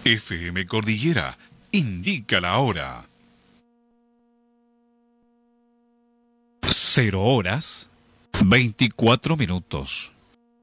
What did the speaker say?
FM Cordillera indica la hora. 0 horas 24 minutos.